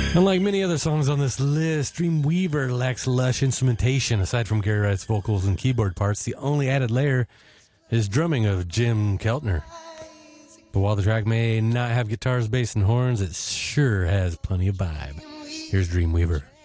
Unlike many other songs on this list, Dreamweaver lacks lush instrumentation. Aside from Gary Wright's vocals and keyboard parts, the only added layer is drumming of Jim Keltner. But while the track may not have guitars, bass, and horns, it sure has plenty of vibe. Here's Dreamweaver.